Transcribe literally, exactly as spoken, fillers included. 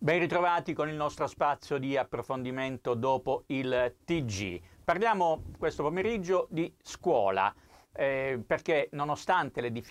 Ben ritrovati con il nostro spazio di approfondimento dopo il T G. Parliamo questo pomeriggio di scuola, eh, perché nonostante le difficoltà